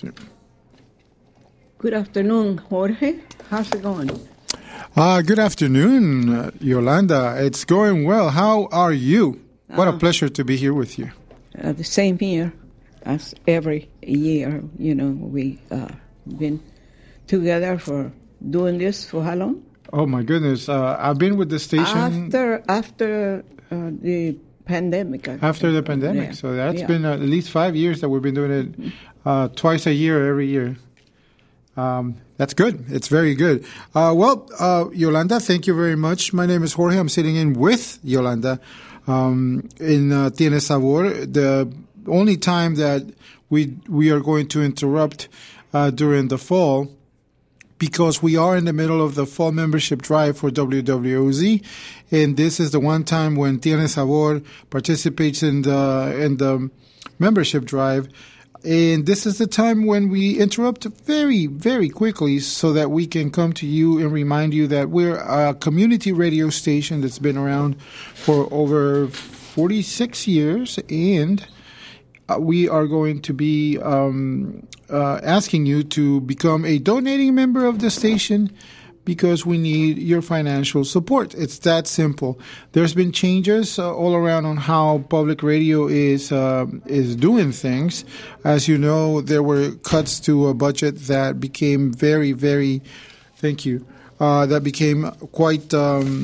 Good afternoon, Jorge. How's it going? Good afternoon, Yolanda. It's going well. How are you? What a pleasure to be here with you. The same here as every year. You know, we been together for doing this for how long? Oh, my goodness. I've been with the station... After the pandemic. After the pandemic. Yeah. So that's been at least 5 years that we've been doing it twice a year, every year. That's good. It's very good. Yolanda, thank you very much. My name is Jorge. I'm sitting in with Yolanda in Tienes Sabor. The only time that we are going to interrupt during the fall, because we are in the middle of the fall membership drive for WWOZ, and this is the one time when Tienes Sabor participates in the membership drive. And this is the time when we interrupt very, very quickly so that we can come to you and remind you that we're a community radio station that's been around for over 46 years, and we are going to be asking you to become a donating member of the station because we need your financial support. It's that simple. There's been changes all around on how public radio is doing things. As you know, there were cuts to a budget that became very, very, thank you, that became quite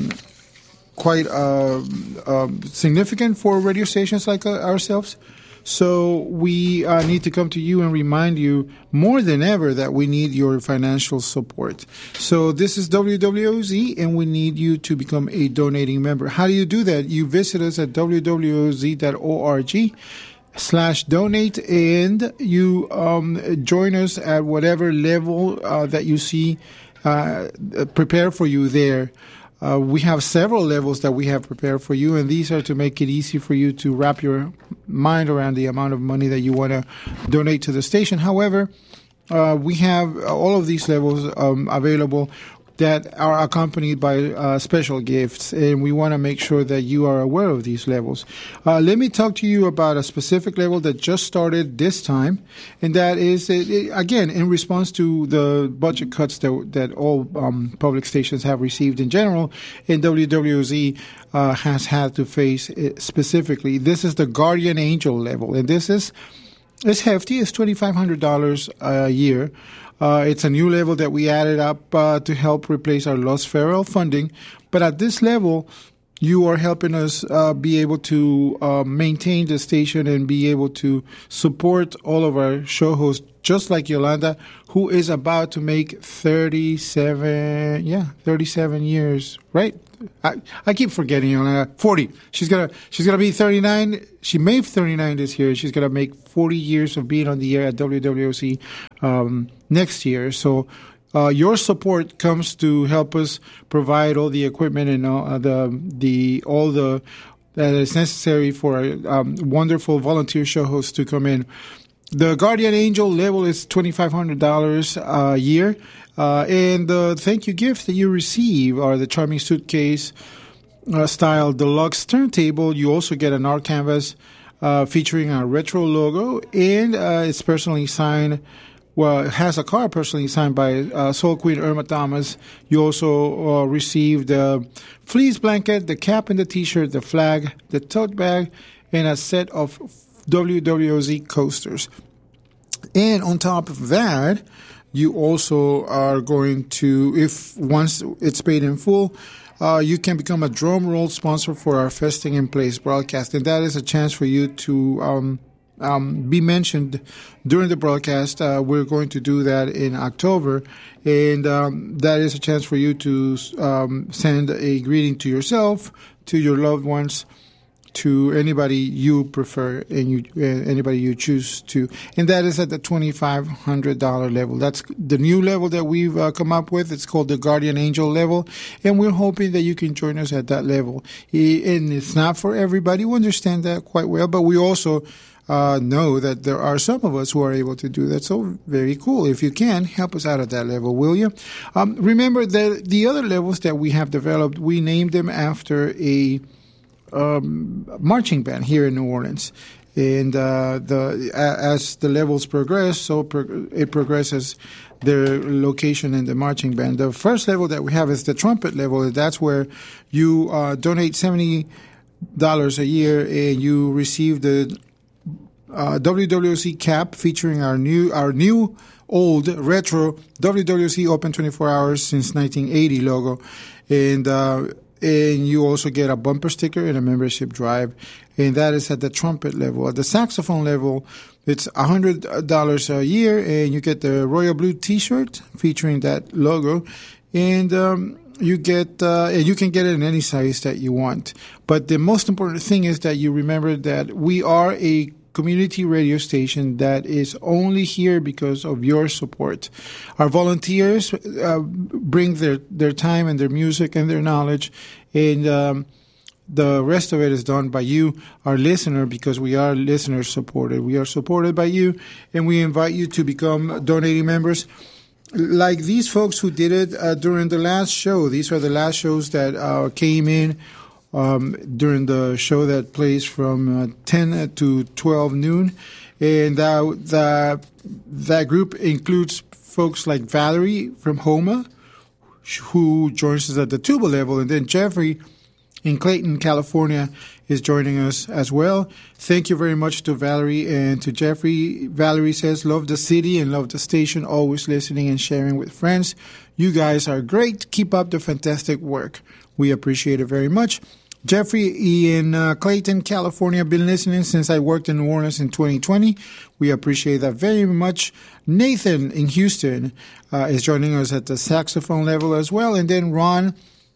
significant for radio stations like ourselves. So we need to come to you and remind you more than ever that we need your financial support. So this is WWOZ, and we need you to become a donating member. How do you do that? You visit us at wwoz.org/donate, and you join us at whatever level that you see prepared for you there. We have several levels that we have prepared for you, and these are to make it easy for you to wrap your mind around the amount of money that you want to donate to the station. However, we have all of these levels available that are accompanied by special gifts, and we want to make sure that you are aware of these levels. Let me talk to you about a specific level that just started this time, and that is, again, in response to the budget cuts that all public stations have received in general, and WWZ has had to face specifically. This is the Guardian Angel level, and it's hefty. It's $2,500 a year. It's a new level that we added up to help replace our lost federal funding. But at this level, you are helping us be able to maintain the station and be able to support all of our show hosts, just like Yolanda, who is about to make 37 years, right? I keep forgetting, Yolanda. 40. She's gonna be 39. She made 39 this year. She's gonna make 40 years of being on the air at WWOC next year. So your support comes to help us provide all the equipment and all the that is necessary for a wonderful volunteer show hosts to come in. The Guardian Angel level is $2,500 a year. And the thank you gifts that you receive are the charming suitcase style deluxe turntable. You also get an art canvas featuring a retro logo, and it's personally signed. Well, it has a card personally signed by Soul Queen Irma Thomas. You also receive the fleece blanket, the cap and the T-shirt, the flag, the tote bag, and a set of WWOZ coasters. And on top of that, you also are going to, if once it's paid in full, you can become a drum roll sponsor for our Festing in Place broadcast. And that is a chance for you to be mentioned during the broadcast. We're going to do that in October. And that is a chance for you to send a greeting to yourself, to your loved ones, to anybody you prefer and anybody you choose to. And that is at the $2,500 level. That's the new level that we've come up with. It's called the Guardian Angel level. And we're hoping that you can join us at that level. And it's not for everybody. We understand that quite well. But we also know that there are some of us who are able to do that. So very cool. If you can, help us out at that level, will you? Remember that the other levels that we have developed, we named them after a marching band here in New Orleans. And as the levels progress, it progresses their location in the marching band. The first level that we have is the trumpet level. That's where you donate $70 a year and you receive the WWC cap featuring our new old retro WWC Open 24 Hours since 1980 logo. And you also get a bumper sticker and a membership drive. And that is at the trumpet level. At the saxophone level, it's $100 a year, and you get the Royal Blue T-shirt featuring that logo. And you get and you can get it in any size that you want. But the most important thing is that you remember that we are a community radio station that is only here because of your support. Our volunteers bring their time and their music and their knowledge, and the rest of it is done by you, our listener, because we are listener supported. We are supported by you, and we invite you to become donating members. Like these folks who did it during the last show. These are the last shows that came in during the show that plays from 10 to 12 noon. And that group includes folks like Valerie from Homa, who joins us at the tuba level, and then Jeffrey in Clayton, California, is joining us as well. Thank you very much to Valerie and to Jeffrey. Valerie says, love the city and love the station, always listening and sharing with friends. You guys are great. Keep up the fantastic work. We appreciate it very much. Jeffrey in Clayton, California, been listening since I worked in New Orleans in 2020. We appreciate that very much. Nathan in Houston is joining us at the saxophone level as well. And then Ron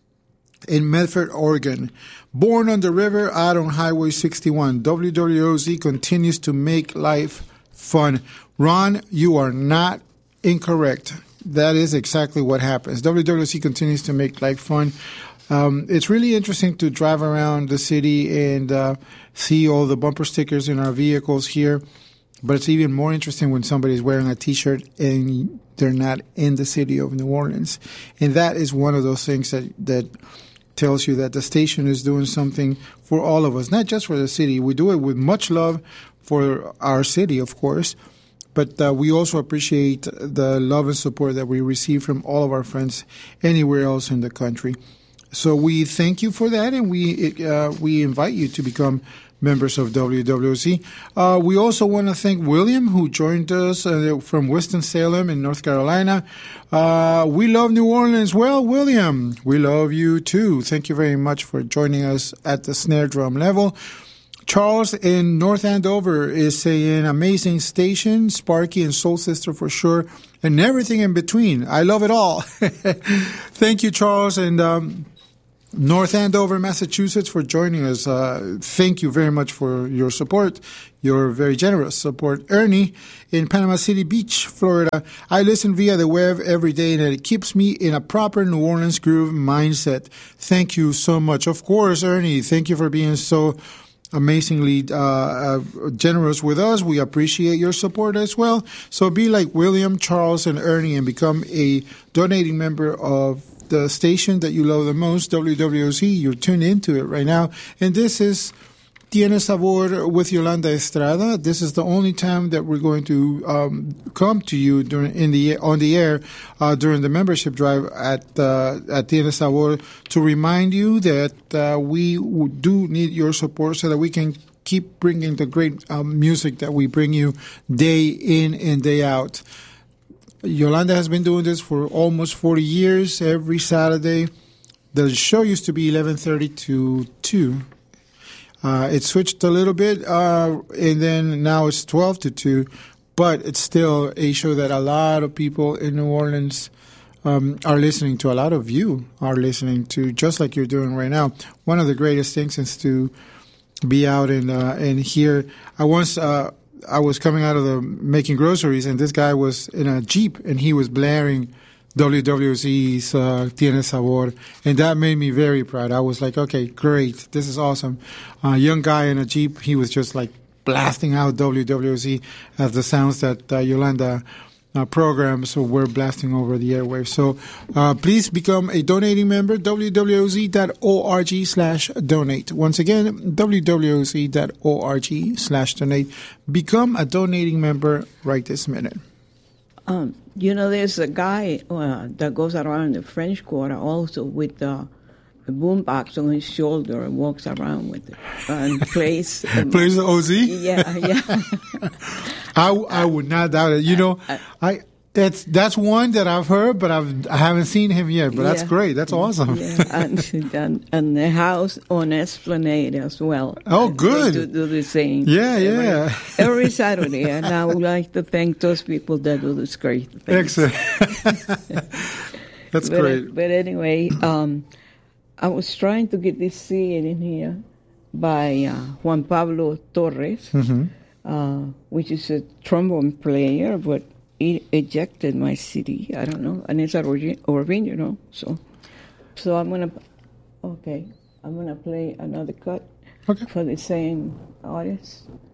in Medford, Oregon. Born on the river out on Highway 61. WWOZ continues to make life fun. Ron, you are not incorrect. That is exactly what happens. WWOZ continues to make life fun. It's really interesting to drive around the city and see all the bumper stickers in our vehicles here. But it's even more interesting when somebody's wearing a T-shirt and they're not in the city of New Orleans. And that is one of those things that tells you that the station is doing something for all of us, not just for the city. We do it with much love for our city, of course, but we also appreciate the love and support that we receive from all of our friends anywhere else in the country. So we thank you for that, and we invite you to become members of WWC. We also want to thank William, who joined us from Winston-Salem in North Carolina. We love New Orleans. Well, William, we love you too. Thank you very much for joining us at the snare drum level. Charles in North Andover is saying, amazing station, Sparky and Soul Sister for sure, and everything in between. I love it all. Thank you, Charles, and North Andover, Massachusetts, for joining us. Thank you very much for your support, your very generous support. Ernie in Panama City Beach, Florida. I listen via the web every day, and it keeps me in a proper New Orleans groove mindset. Thank you so much. Of course, Ernie, thank you for being so amazingly generous with us. We appreciate your support as well. So be like William, Charles, and Ernie and become a donating member of the station that you love the most, WWOZ. You're tuned into it right now. And this is Tiene Sabor with Yolanda Estrada. This is the only time that we're going to come to you on the air during the membership drive at Tiene Sabor to remind you that we do need your support so that we can keep bringing the great music that we bring you day in and day out. Yolanda has been doing this for almost 40 years, every Saturday. The show used to be 11:30 to 2. It switched a little bit, and then now it's 12 to 2. But it's still a show that a lot of people in New Orleans are listening to. A lot of you are listening to, just like you're doing right now. One of the greatest things is to be out and hear. I was coming out of making groceries, and this guy was in a Jeep, and he was blaring WWC's Tiene Sabor, and that made me very proud. I was like, okay, great, this is awesome. Young guy in a Jeep, he was just like blasting out WWC as the sounds that Yolanda program, so we're blasting over the airwaves. So please become a donating member, www.org/donate. Once again, www.org/donate. Become a donating member right this minute. There's a guy that goes around the French Quarter also with a boombox on his shoulder and walks around with it and plays. Plays the OZ? Yeah. I would not doubt it. That's one that I've heard, but I haven't seen him yet. But that's great. That's awesome. Yeah, and the house on Esplanade as well. Oh, good. They do the same. Yeah. Every Saturday, and I would like to thank those people that do this great thing. Excellent. That's great. But anyway, I was trying to get this CD in here by Juan Pablo Torres, which is a trombone player, but he ejected my CD. I don't know, and it's original. So I'm gonna play another cut for the same artist.